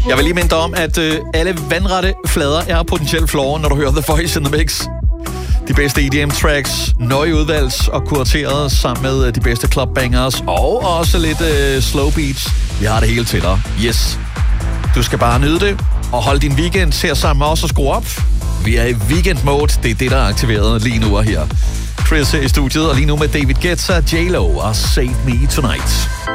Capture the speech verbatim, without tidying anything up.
Jeg vil lige minde dig om, at øh, alle vandrette flader er potentielt floor, når du hører The Voice in the Mix. De bedste E D M-tracks, nøje udvalgt og kurateret sammen med øh, de bedste clubbangers og også lidt øh, slow beats. Vi har det hele til dig. Yes. Du skal bare nyde det og holde din weekend til sammen med os og skrue op. Vi er i weekend mode. Det er det, der er aktiveret lige nu og her. Chris er i studiet, og lige nu med David Guetta, J Lo og Save Me Tonight.